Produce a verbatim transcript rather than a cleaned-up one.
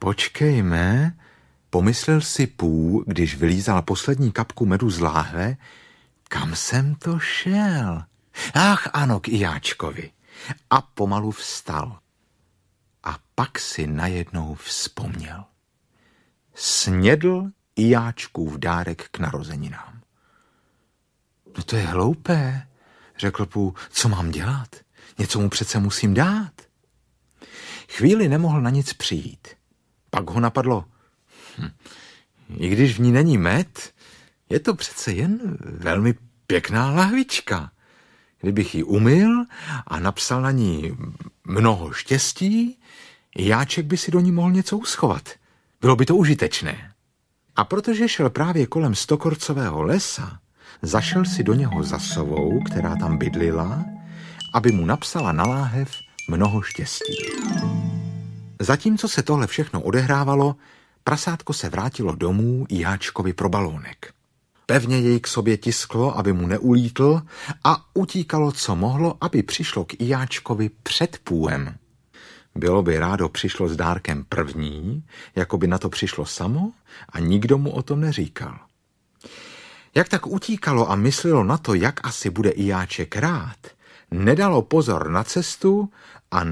Počkejme, pomyslel si Pů, když vylízal poslední kapku medu z láhve, kam jsem to šel? Ach ano, k Ijáčkovi. A pomalu vstal. A pak si najednou vzpomněl. Snědl Ijáčkův dárek k narozeninám. No to je hloupé, řekl Pů, co mám dělat? Něco mu přece musím dát. Chvíli nemohl na nic přijít. Pak ho napadlo, hm, i když v ní není med, je to přece jen velmi pěkná lahvička. Kdybych ji umyl a napsal na ní mnoho štěstí, Jáček by si do ní mohl něco uschovat. Bylo by to užitečné. A protože šel právě kolem stokorcového lesa, zašel si do něho za sovou, která tam bydlila, aby mu napsala na láhev mnoho štěstí. Zatímco se tohle všechno odehrávalo, prasátko se vrátilo domů Jáčkovi pro balónek. Pevně jej k sobě tisklo, aby mu neulítl, a utíkalo, co mohlo, aby přišlo k Jáčkovi před Půem. Bylo by rádo přišlo s dárkem první, jako by na to přišlo samo, a nikdo mu o tom neříkal. Jak tak utíkalo a myslelo na to, jak asi bude Jáček rád, nedalo pozor na cestu a